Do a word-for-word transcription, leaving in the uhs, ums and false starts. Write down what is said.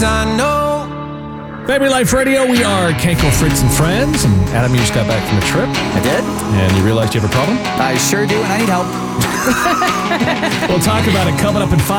I know. Family Life Radio, we are Kenko, Fritz, and Friends. And Adam, you just got back from a trip. I did. And you realized you have a problem? I sure do, and I need help. We'll talk about it coming up in five.